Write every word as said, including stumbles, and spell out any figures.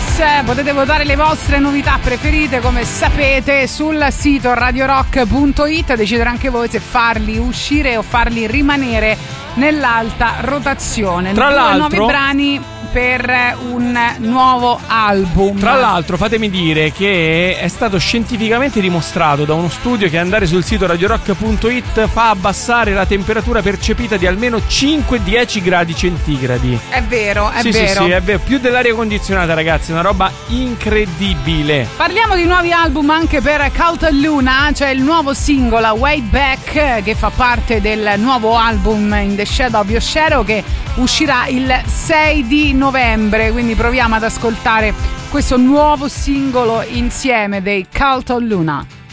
Potete votare le vostre novità preferite, come sapete, sul sito radio rock punto it. Decidere anche voi se farli uscire o farli rimanere nell'alta rotazione. Tra Due l'altro, nuovi brani per un nuovo album. Tra l'altro, fatemi dire che è stato scientificamente dimostrato da uno studio che andare sul sito radio rock punto it fa abbassare la temperatura percepita di almeno cinque dieci gradi centigradi. È vero, è sì, vero. Sì, sì, è vero. Più dell'aria condizionata, ragazzi, è una roba incredibile. Parliamo di nuovi album anche per Cult of Luna. C'è il nuovo singolo Way Back, che fa parte del nuovo album In the Shadow of Your Shadow, che uscirà il sei di novembre. Quindi proviamo ad ascoltare questo nuovo singolo insieme dei Cult of Luna.